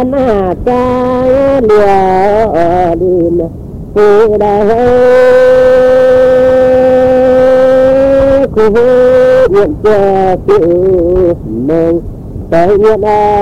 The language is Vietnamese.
thiên ca lìa đi cô đã cô nguyện cho sự mong tới nguyện